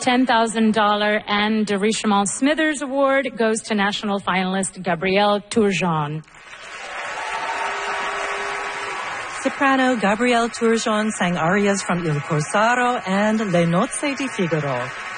$10,000 and the Richemont Smithers Award goes to national finalist Gabrielle Turgeon. Soprano Gabrielle Turgeon sang arias from Il Corsaro and Le Nozze di Figaro.